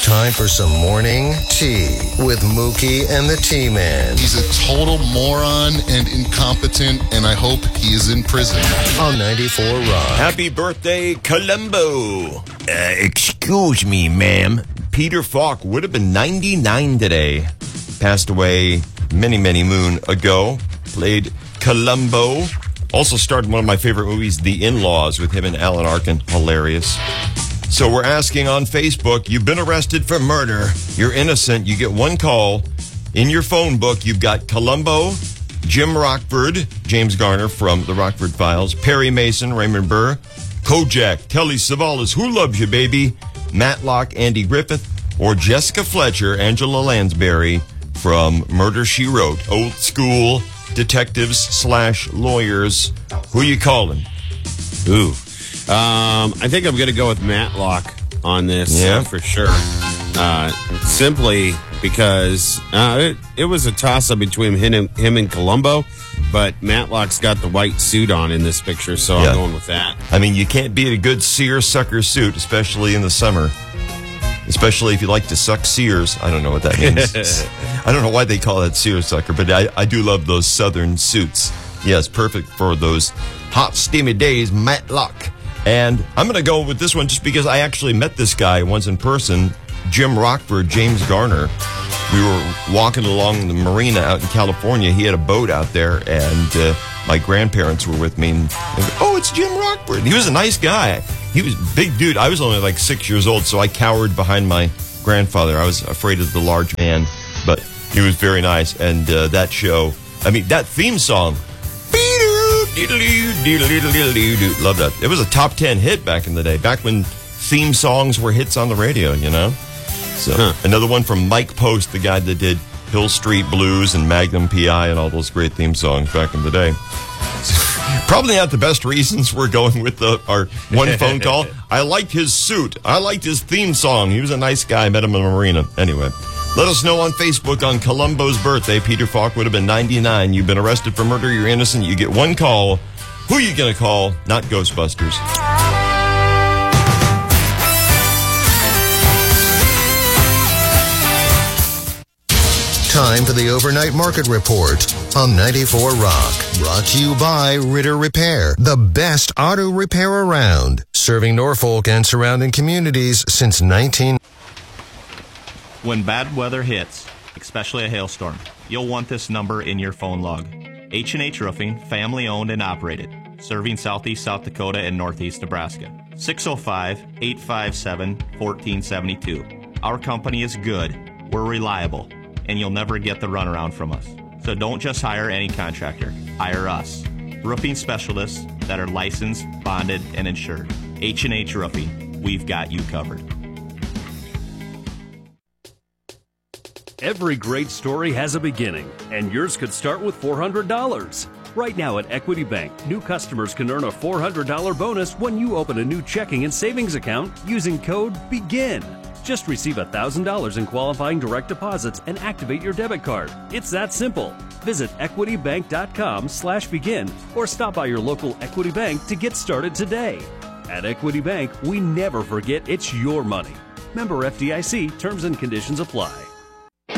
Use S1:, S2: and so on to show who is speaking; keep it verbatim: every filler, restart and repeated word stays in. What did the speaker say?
S1: Time for some morning tea with Mookie and the T-Man.
S2: He's a total moron and incompetent, and I hope he is in prison.
S1: On ninety-four Rock.
S3: Happy birthday, Columbo. Uh, excuse me, ma'am. Peter Falk would have been ninety-nine today. Passed away many, many moon ago. Played Columbo. Also starred in one of my favorite movies, The In-Laws, with him and Alan Arkin. Hilarious. So we're asking on Facebook, you've been arrested for murder. You're innocent. You get one call. In your phone book, you've got Columbo, Jim Rockford, James Garner from The Rockford Files, Perry Mason, Raymond Burr, Kojak, Telly Savalas, Who Loves You, Baby, Matlock, Andy Griffith, or Jessica Fletcher, Angela Lansbury from Murder, She Wrote. Old school detectives slash lawyers. Who you calling?
S4: Ooh. Um, I think I'm going to go with Matlock on this,
S3: yeah.
S4: uh, for sure. Uh, simply because uh, it, it was a toss-up between him and, him and Columbo, but Matlock's got the white suit on in this picture, so
S3: yeah.
S4: I'm going with that.
S3: I mean, you can't beat a good seersucker suit, especially in the summer. Especially if you like to suck seers. I don't know what that means. I don't know why they call that seersucker, but I, I do love those southern suits. Yes, perfect for those hot, steamy days, Matlock. And I'm going to go with this one just because I actually met this guy once in person, Jim Rockford, James Garner. We were walking along the marina out in California. He had a boat out there, and uh, my grandparents were with me. And they were, oh, it's Jim Rockford. He was a nice guy. He was a big dude. I was only like six years old, so I cowered behind my grandfather. I was afraid of the large man, but he was very nice. And uh, that show, I mean, that theme song, love that. It was a top ten hit back in the day, back when theme songs were hits on the radio, you know? So huh. Another one from Mike Post, the guy that did Hill Street Blues and Magnum P I and all those great theme songs back in the day. Probably not the best reasons we're going with the, our one phone call. I liked his suit. I liked his theme song. He was a nice guy. I met him in the marina. Anyway, let us know on Facebook on Columbo's birthday. Peter Falk would have been ninety-nine. You've been arrested for murder. You're innocent. You get one call. Who are you going to call? Not Ghostbusters.
S1: Time for the Overnight Market Report on ninety-four Rock. Brought to you by Ritter Repair, the best auto repair around. Serving Norfolk and surrounding communities since nineteen...
S5: When bad weather hits, especially a hailstorm, you'll want this number in your phone log. H and H Roofing, family owned and operated, serving southeast South Dakota and northeast Nebraska. six oh five, eight five seven, one four seven two. Our company is good, we're reliable, and you'll never get the runaround from us. So don't just hire any contractor, hire us. Roofing specialists that are licensed, bonded, and insured. H and H Roofing, we've got you covered.
S6: Every great story has a beginning, and yours could start with four hundred dollars. Right now at Equity Bank, new customers can earn a four hundred dollars bonus when you open a new checking and savings account using code BEGIN. Just receive one thousand dollars in qualifying direct deposits and activate your debit card. It's that simple. Visit equitybank.com slash begin or stop by your local Equity Bank to get started today. At Equity Bank, we never forget it's your money. Member F D I C, terms and conditions apply.